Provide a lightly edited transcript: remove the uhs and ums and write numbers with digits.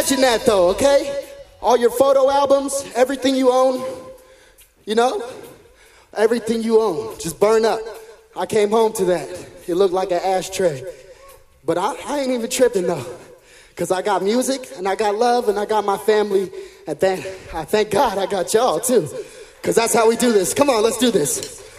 imagine that though, okay? All your photo albums, everything you own, you know? Everything you own, just burn up. I came home to that. It looked like an ashtray. But I ain't even tripping though. Because I got music, and I got love, and I got my family. And I thank God I got y'all too. Because that's how we do this. Come on, let's do this.